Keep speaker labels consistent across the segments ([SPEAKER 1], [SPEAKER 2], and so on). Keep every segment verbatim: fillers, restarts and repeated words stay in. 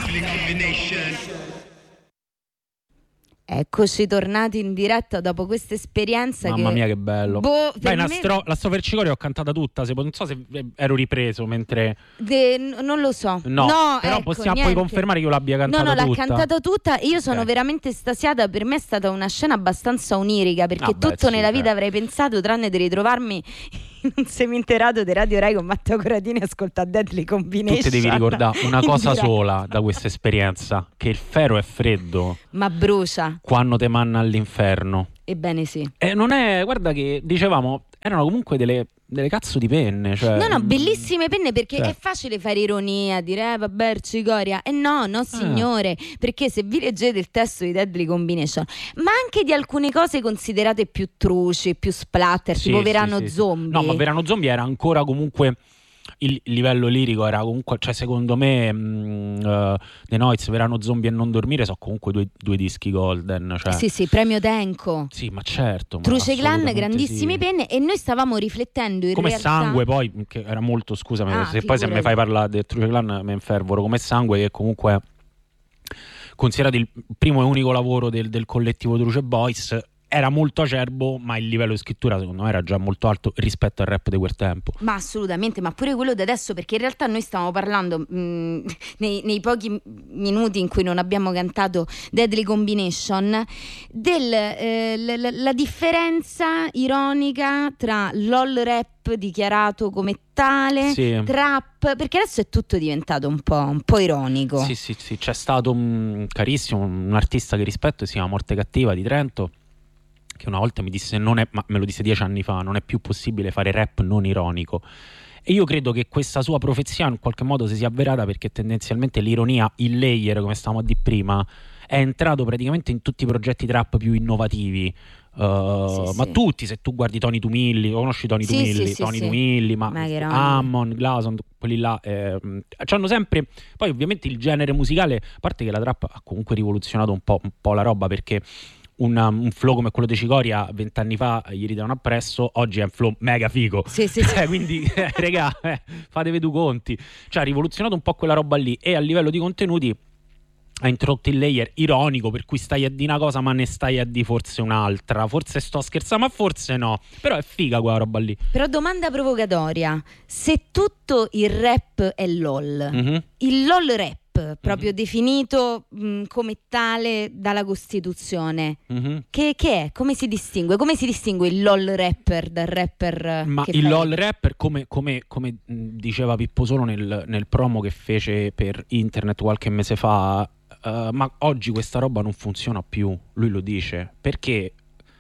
[SPEAKER 1] Eccoci tornati in diretta dopo questa esperienza.
[SPEAKER 2] Mamma
[SPEAKER 1] che...
[SPEAKER 2] mia che bello.
[SPEAKER 1] Boh,
[SPEAKER 2] Beh, la,
[SPEAKER 1] me...
[SPEAKER 2] stro- la strofa del cicoria ho cantata tutta, se... non so se ero ripreso mentre...
[SPEAKER 1] De... non lo so.
[SPEAKER 2] No,
[SPEAKER 1] no
[SPEAKER 2] però
[SPEAKER 1] ecco,
[SPEAKER 2] possiamo
[SPEAKER 1] niente.
[SPEAKER 2] poi confermare che io l'abbia cantata
[SPEAKER 1] tutta. No, no,
[SPEAKER 2] tutta.
[SPEAKER 1] l'ha cantata tutta. Io sono
[SPEAKER 2] okay.
[SPEAKER 1] veramente estasiata. Per me è stata una scena abbastanza onirica, perché
[SPEAKER 2] ah, beh,
[SPEAKER 1] tutto
[SPEAKER 2] sì,
[SPEAKER 1] nella vita
[SPEAKER 2] certo.
[SPEAKER 1] avrei pensato, tranne di ritrovarmi in un seminterrato di Radio Rai con Matteo Coradini e ascolta Deadly Combination.
[SPEAKER 2] Tu ti devi ricordare una cosa
[SPEAKER 1] diretta.
[SPEAKER 2] sola da questa esperienza, che il ferro è freddo,
[SPEAKER 1] ma brucia
[SPEAKER 2] quando te manna all'inferno.
[SPEAKER 1] Ebbene sì.
[SPEAKER 2] E non è, guarda che dicevamo, erano comunque delle, delle cazzo di penne, cioè,
[SPEAKER 1] No, no, bellissime penne, perché
[SPEAKER 2] cioè.
[SPEAKER 1] è facile fare ironia, dire eh, vabbè, cicoria. E eh no, no signore, ah. perché se vi leggete il testo di Deadly Combination, ma anche di alcune cose considerate più truci, più splatter,
[SPEAKER 2] sì,
[SPEAKER 1] tipo
[SPEAKER 2] sì,
[SPEAKER 1] Verano
[SPEAKER 2] sì,
[SPEAKER 1] Zombie.
[SPEAKER 2] Sì. No, ma Verano Zombie era ancora comunque... Il livello lirico era comunque, cioè secondo me mh, uh, The Noiz, Verano Zombie e Non Dormire sono comunque due, due dischi golden, cioè.
[SPEAKER 1] Sì sì, premio Tenco.
[SPEAKER 2] Sì, ma certo.
[SPEAKER 1] Truce Clan, grandissime
[SPEAKER 2] sì.
[SPEAKER 1] penne. E noi stavamo riflettendo in
[SPEAKER 2] come
[SPEAKER 1] realtà...
[SPEAKER 2] Sangue poi, che era molto, scusami,
[SPEAKER 1] ah,
[SPEAKER 2] se
[SPEAKER 1] figurati.
[SPEAKER 2] poi se mi fai parlare del Truce Clan me infervoro. Come Sangue, che comunque è considerato il primo e unico lavoro del, del collettivo Truce Boys, era molto acerbo, ma il livello di scrittura secondo me era già molto alto rispetto al rap di quel tempo.
[SPEAKER 1] Ma assolutamente, ma pure quello di adesso, perché in realtà noi stavamo parlando mh, nei, nei pochi minuti in cui non abbiamo cantato Deadly Combination della eh, differenza ironica tra LOL rap dichiarato come tale,
[SPEAKER 2] sì.
[SPEAKER 1] trap, perché adesso è tutto diventato un po', un po' ironico.
[SPEAKER 2] Sì, sì, sì, c'è stato un carissimo, un artista che rispetto, si chiama Morte Cattiva di Trento, che una volta mi disse, non è, ma me lo disse dieci anni fa, non è più possibile fare rap non ironico. E io credo che questa sua profezia in qualche modo si sia avverata, perché tendenzialmente l'ironia, il layer, come stavamo a dire prima, è entrato praticamente in tutti i progetti trap più innovativi. Uh,
[SPEAKER 1] sì,
[SPEAKER 2] ma
[SPEAKER 1] sì.
[SPEAKER 2] tutti, se tu guardi Tony Tumilli, conosci Tony
[SPEAKER 1] sì,
[SPEAKER 2] Tumilli,
[SPEAKER 1] sì,
[SPEAKER 2] Tony
[SPEAKER 1] sì,
[SPEAKER 2] Tumilli, ma,
[SPEAKER 1] ma
[SPEAKER 2] Ammon, Glason, quelli là, eh, c'hanno sempre. Poi ovviamente il genere musicale, a parte che la trap ha comunque rivoluzionato un po', un po' la roba, perché Una, un flow come quello di Cicoria vent'anni fa gli ridavano appresso, oggi è un flow mega figo,
[SPEAKER 1] sì, sì,
[SPEAKER 2] cioè,
[SPEAKER 1] sì.
[SPEAKER 2] quindi eh, regà, eh, fatevi due conti, cioè ha rivoluzionato un po' quella roba lì, e a livello di contenuti ha introdotto il layer ironico, per cui stai a dire una cosa ma ne stai a dire forse un'altra, forse sto scherzando ma forse no, però è figa quella roba lì.
[SPEAKER 1] Però domanda provocatoria, se tutto il rap è LOL,
[SPEAKER 2] mm-hmm.
[SPEAKER 1] il LOL rap proprio
[SPEAKER 2] mm-hmm.
[SPEAKER 1] definito mh, come tale dalla Costituzione,
[SPEAKER 2] mm-hmm.
[SPEAKER 1] che, che è? Come si distingue? Come si distingue il LOL rapper dal rapper?
[SPEAKER 2] Ma
[SPEAKER 1] che
[SPEAKER 2] il
[SPEAKER 1] fai?
[SPEAKER 2] LOL rapper, come, come, come diceva Pippo Solo nel, nel promo che fece per internet qualche mese fa, uh, ma oggi questa roba non funziona più, lui lo dice, perché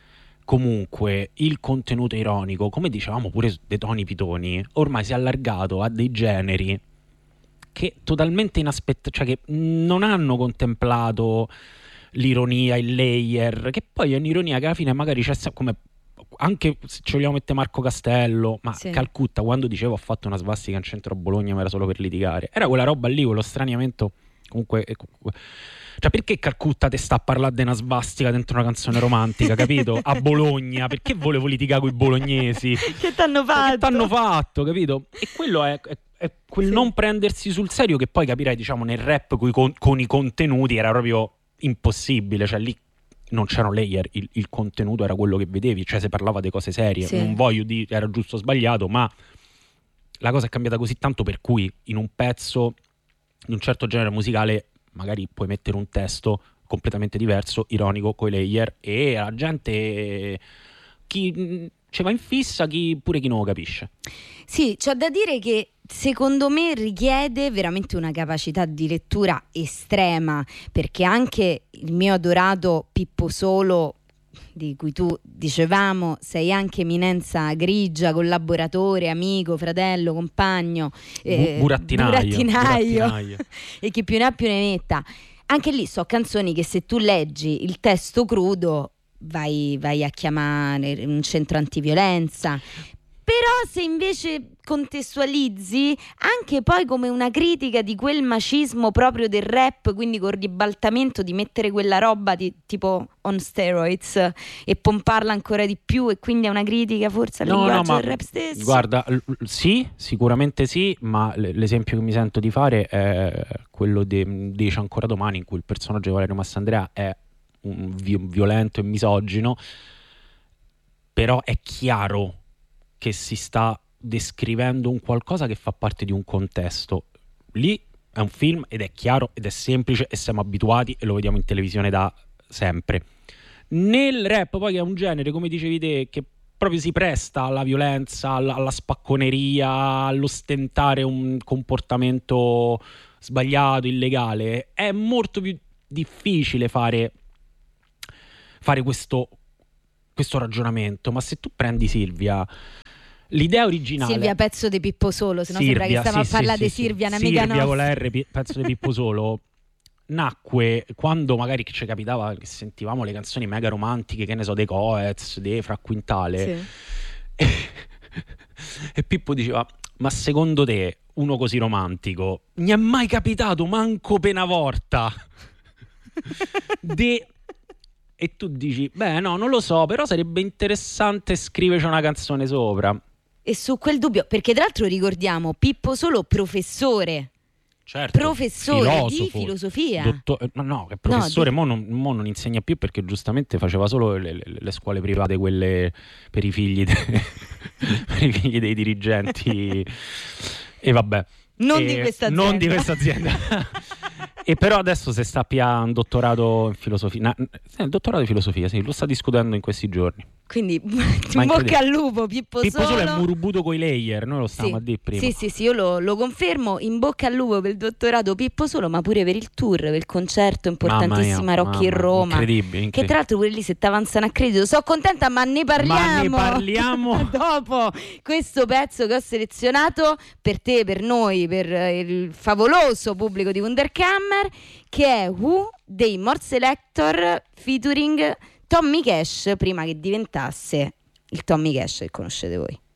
[SPEAKER 2] comunque il contenuto ironico, come dicevamo pure dei Toni Pitoni, ormai si è allargato a dei generi che totalmente inaspettati, cioè che non hanno contemplato l'ironia, il layer, che poi è un'ironia che alla fine magari c'è, come anche se ci vogliamo mettere Marco Castello, ma
[SPEAKER 1] sì.
[SPEAKER 2] Calcutta, quando dicevo ho fatto una svastica in centro a Bologna ma era solo per litigare, era quella roba lì, quello straniamento comunque. Cioè, perché Calcutta te sta a parlare di una svastica dentro una canzone romantica, capito? A Bologna, perché volevo litigare con i bolognesi?
[SPEAKER 1] Che t'hanno fatto?
[SPEAKER 2] Che t'hanno fatto, capito? E quello è, è, è quel sì. non prendersi sul serio, che poi capirai, diciamo, nel rap coi, con, con i contenuti era proprio impossibile, cioè lì non c'erano layer, il, il contenuto era quello che vedevi, cioè si parlava di cose serie, sì. non voglio dire era giusto o sbagliato, ma la cosa è cambiata così tanto per cui in un pezzo di un certo genere musicale magari puoi mettere un testo completamente diverso, ironico, coi layer, e la gente, chi ci va in fissa, chi pure chi non lo capisce.
[SPEAKER 1] Sì, c'ho da dire che secondo me richiede veramente una capacità di lettura estrema, perché anche il mio adorato Pippo Solo, di cui tu dicevamo sei anche eminenza grigia, collaboratore, amico, fratello, compagno,
[SPEAKER 2] eh, burattinaio,
[SPEAKER 1] burattinaio,
[SPEAKER 2] burattinaio.
[SPEAKER 1] E chi più ne ha più ne metta. Anche lì so canzoni che se tu leggi il testo crudo vai, vai a chiamare un centro antiviolenza. Però se invece contestualizzi anche poi come una critica di quel macismo proprio del rap, quindi col ribaltamento di mettere quella roba di, tipo on steroids e pomparla ancora di più, e quindi è una critica forse al
[SPEAKER 2] No, no,
[SPEAKER 1] linguaggio
[SPEAKER 2] ma
[SPEAKER 1] del rap stesso.
[SPEAKER 2] guarda, l- l- sì, sicuramente sì, ma l- l'esempio che mi sento di fare è quello di Dice ancora domani, in cui il personaggio di Valerio Mastrandrea è un vi- violento e misogino, però è chiaro che si sta descrivendo un qualcosa che fa parte di un contesto. Lì è un film ed è chiaro ed è semplice e siamo abituati e lo vediamo in televisione da sempre. Nel rap poi, che è un genere, come dicevi te, che proprio si presta alla violenza, alla, alla spacconeria, all'ostentare un comportamento sbagliato, illegale, è molto più difficile fare, fare questo, questo ragionamento. Ma se tu prendi Silvia, l'idea originale...
[SPEAKER 1] Silvia, pezzo di Pippo Solo, se no sembra che stiamo
[SPEAKER 2] sì,
[SPEAKER 1] a parlare
[SPEAKER 2] sì,
[SPEAKER 1] di
[SPEAKER 2] sì,
[SPEAKER 1] Silvia,
[SPEAKER 2] sì.
[SPEAKER 1] un'amica
[SPEAKER 2] Silvia
[SPEAKER 1] nostra.
[SPEAKER 2] con la R, pi- pezzo di Pippo Solo, nacque quando magari che ci capitava che sentivamo le canzoni mega romantiche, che ne so, dei Coez, dei Fra Quintale,
[SPEAKER 1] Sì.
[SPEAKER 2] e, e Pippo diceva: ma secondo te uno così romantico mi è mai capitato manco per una volta de... E tu dici: beh, no, non lo so, però sarebbe interessante scriverci una canzone sopra.
[SPEAKER 1] E su quel dubbio, perché tra l'altro ricordiamo Pippo Solo professore,
[SPEAKER 2] Certo,
[SPEAKER 1] professore
[SPEAKER 2] filosofo,
[SPEAKER 1] di filosofia.
[SPEAKER 2] dottor- no, no, che professore,
[SPEAKER 1] di-
[SPEAKER 2] mo, non, mo non insegna più, perché giustamente faceva solo le, le- le scuole private, quelle per i figli, de- per i figli dei dirigenti. E vabbè.
[SPEAKER 1] Non
[SPEAKER 2] E
[SPEAKER 1] di questa azienda.
[SPEAKER 2] Non di questa azienda. E però adesso si sta più un dottorato in filosofia. Na- eh, il dottorato di filosofia, sì, lo sta discutendo in questi giorni.
[SPEAKER 1] Quindi
[SPEAKER 2] Ma
[SPEAKER 1] in bocca
[SPEAKER 2] incredibile.
[SPEAKER 1] al lupo, Pippo,
[SPEAKER 2] Pippo Solo è
[SPEAKER 1] Solo.
[SPEAKER 2] murubuto coi layer, noi lo stavamo
[SPEAKER 1] Sì,
[SPEAKER 2] a dire prima.
[SPEAKER 1] sì, sì, sì, io lo, lo confermo. In bocca al lupo per il dottorato Pippo Solo, ma pure per il tour, per il concerto importantissima
[SPEAKER 2] Mamma mia,
[SPEAKER 1] Rocky in
[SPEAKER 2] mamma,
[SPEAKER 1] Roma.
[SPEAKER 2] incredibile,
[SPEAKER 1] Che
[SPEAKER 2] incredibile.
[SPEAKER 1] tra l'altro pure lì se t'avanzano a credito. Sono contenta, ma ne parliamo.
[SPEAKER 2] Ma ne parliamo
[SPEAKER 1] dopo questo pezzo che ho selezionato per te, per noi, per eh, il favoloso pubblico di Wunderkammer, che è Who dei More Selector featuring Tommy Cash, prima che diventasse il Tommy Cash che conoscete voi.